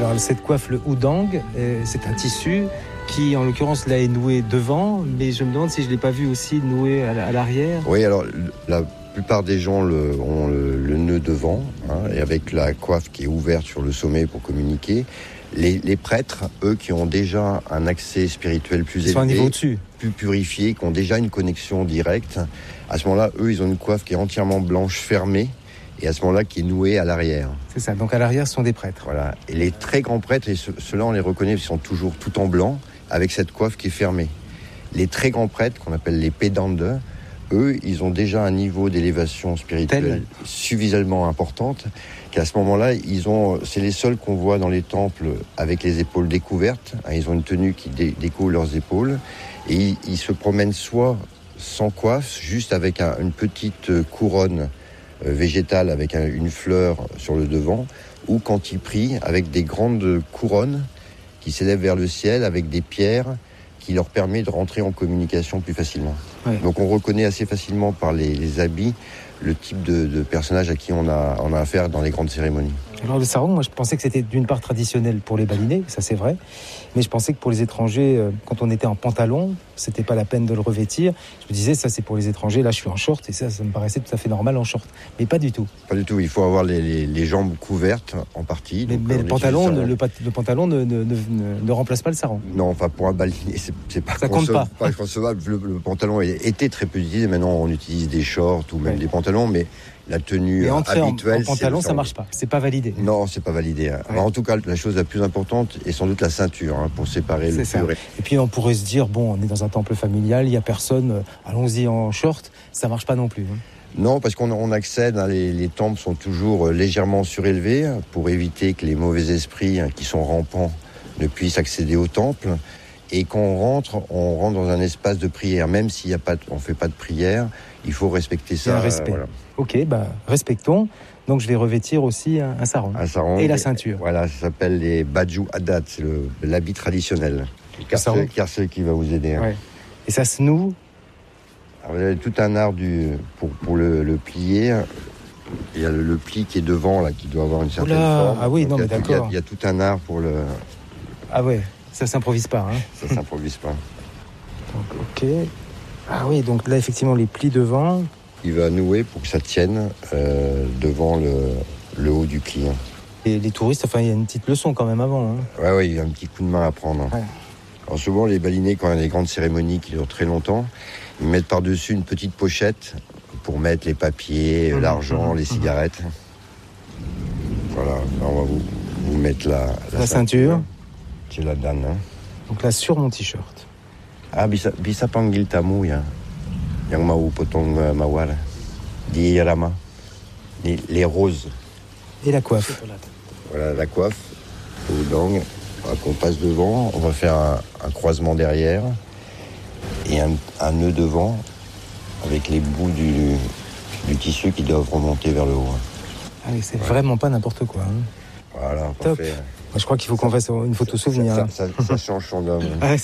Alors cette coiffe, le houdang, c'est un tissu qui, en l'occurrence, là est noué devant, mais je me demande si je ne l'ai pas vu aussi noué à l'arrière. Oui, alors la plupart des gens ont le nœud devant, et avec la coiffe qui est ouverte sur le sommet pour communiquer. Les prêtres, eux, qui ont déjà un accès spirituel plus élevé, un niveau au-dessus, plus purifié, qui ont déjà une connexion directe, à ce moment-là, eux, ils ont une coiffe qui est entièrement blanche, fermée, et à ce moment-là, qui est nouée à l'arrière. C'est ça, donc à l'arrière, ce sont des prêtres. Voilà. Et les très grands prêtres, et ceux-là, on les reconnaît, ils sont toujours tout en blanc, avec cette coiffe qui est fermée. Les très grands prêtres, qu'on appelle les pédandes, eux, ils ont déjà un niveau d'élévation spirituelle suffisamment importante qu'à ce moment-là, c'est les seuls qu'on voit dans les temples avec les épaules découvertes. Ils ont une tenue qui découvre leurs épaules et ils se promènent soit sans coiffe, juste avec une petite couronne végétale avec une fleur sur le devant, ou quand ils prient avec des grandes couronnes qui s'élèvent vers le ciel avec des pierres qui leur permet de rentrer en communication plus facilement. Ouais. Donc on reconnaît assez facilement par les habits le type de personnage à qui on a affaire dans les grandes cérémonies. Alors le sarong, moi je pensais que c'était d'une part traditionnel pour les balinais, ça c'est vrai, mais je pensais que pour les étrangers, quand on était en pantalon, c'était pas la peine de le revêtir. Je me disais, ça c'est pour les étrangers, là je suis en short, et ça me paraissait tout à fait normal en short. Mais pas du tout. Pas du tout, il faut avoir les jambes couvertes en partie. Mais le pantalon ne remplace pas le sarong. Non, enfin pour un balinier, c'est pas, pas concevable. Le pantalon était très peu utilisé, maintenant on utilise des shorts ou même des pantalons, mais la tenue habituelle, en pantalon, ça marche pas. C'est pas validé. Non, c'est pas validé. Ouais. Alors, en tout cas, la chose la plus importante est sans doute la ceinture pour séparer le pur. Et puis on pourrait se dire, bon, on est dans un temple familial, il y a personne, allons-y en short, ça marche pas non plus. Non, parce qu'on accède, les temples sont toujours légèrement surélevés pour éviter que les mauvais esprits qui sont rampants ne puissent accéder au temple. Et quand on rentre dans un espace de prière, même s'il on fait pas de prière, il faut respecter ça. Il y a un respect. Voilà. Ok, respectons. Donc je vais revêtir aussi un sarong. Un sarong et la ceinture. Voilà, ça s'appelle les baju adat, c'est l'habit traditionnel. Car c'est qui va vous aider. Ouais. Et ça se noue. Alors, vous avez tout un art pour le plier. Il y a le pli qui est devant, là, qui doit avoir une certaine forme. Ah oui, non, mais d'accord. Il y a tout un art pour le... Ah ouais, ça s'improvise pas. Ça s'improvise pas. Donc, ok. Ah oui, donc là, effectivement, les plis devant... Il va nouer pour que ça tienne devant le haut du pli. Et les touristes, il y a une petite leçon quand même avant. Oui, il y a un petit coup de main à prendre. Ouais. Alors souvent, les balinais, quand il y a des grandes cérémonies qui durent très longtemps, ils mettent par-dessus une petite pochette pour mettre les papiers, l'argent, les cigarettes. Voilà, là, on va vous mettre la ceinture. C'est la danne. Donc là, sur mon t-shirt. Ah, bisa panggil tamu ya. Yang mau potong mawar di Rama. Les roses. Et la coiffe. Voilà, la coiffe, le houdang, qu'on passe devant. On va faire un croisement derrière et un nœud devant avec les bouts du tissu qui doivent remonter vers le haut. Ah oui, c'est vraiment pas n'importe quoi. Voilà, top. Parfait. Moi, je crois qu'il faut qu'on fasse une photo souvenir. Ça change son homme.